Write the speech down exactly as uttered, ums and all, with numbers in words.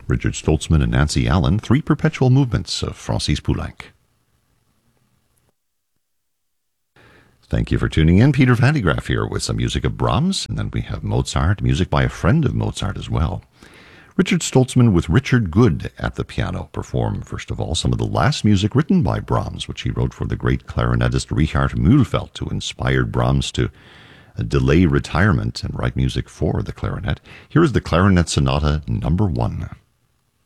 Richard Stoltzman and Nancy Allen, three perpetual movements of Francis Poulenc. Thank you for tuning in. Peter Van de Graaff here with some music of Brahms, and then we have Mozart, music by a friend of Mozart as well. Richard Stoltzman with Richard Good at the piano perform, first of all, some of the last music written by Brahms, which he wrote for the great clarinetist Richard Mühlfeld, who inspired Brahms to delay retirement and write music for the clarinet. Here is the Clarinet Sonata number one.